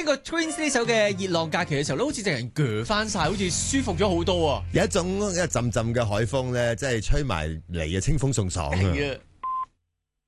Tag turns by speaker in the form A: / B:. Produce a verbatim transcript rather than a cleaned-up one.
A: 個 Twins 呢首嘅熱浪假期嘅時候咧，好似成人鋸翻晒，好似舒服咗好多啊！
B: 有一種一陣陣嘅海風咧，即係吹埋嚟嘅清風送爽啊！